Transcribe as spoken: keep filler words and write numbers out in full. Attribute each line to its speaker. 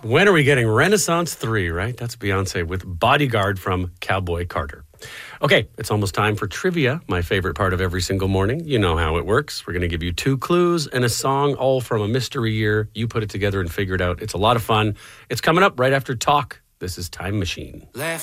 Speaker 1: When are we getting Renaissance three, right? That's Beyonce with Bodyguard from Cowboy Carter. Okay, it's almost time for trivia, my favorite part of every single morning. You know how it works. We're going to give you two clues and a song, all from a mystery year. You put it together and figure it out. It's a lot of fun. It's coming up right after Talk. This is Time Machine.
Speaker 2: Left